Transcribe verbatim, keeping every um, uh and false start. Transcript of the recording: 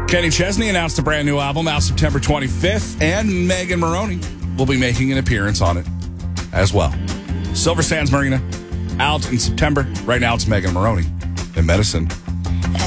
Kenny Chesney announced a brand new album out September twenty-fifth, and Megan Maroney will be making an appearance on it as well. Silver Sands Marina, out in September. Right now it's Megan Maroney in Medicine.